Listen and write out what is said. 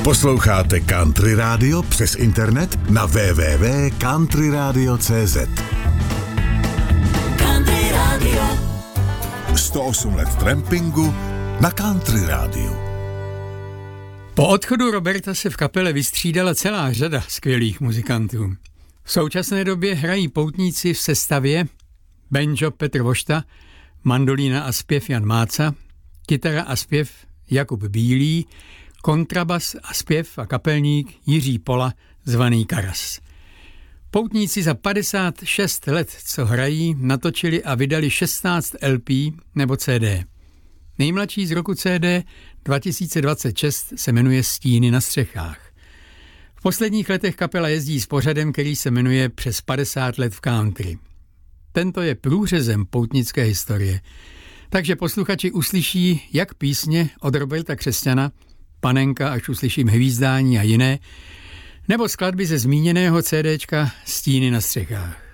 Posloucháte Country Radio přes internet na www.countryradio.cz. Country Radio. 108 let trampingu na Country Radio. Po odchodu Roberta se v kapele vystřídala celá řada skvělých muzikantů. V současné době hrají poutníci v sestavě banjo Petr Vošta, mandolína a zpěv Jan Máca, kytara a zpěv Jakub Bílý, kontrabas a zpěv a kapelník Jiří Pola, zvaný Karas. Poutníci za 56 let, co hrají, natočili a vydali 16 LP nebo CD. Nejmladší z roku CD 2026 se jmenuje Stíny na střechách. V posledních letech kapela jezdí s pořadem, který se jmenuje Přes 50 let v country. Tento je průřezem poutnické historie. Takže posluchači uslyší jak písně od Roberta Křesťana, Panenka, až uslyším Hvízdání a jiné, nebo skladby ze zmíněného CDčka Stíny na střechách.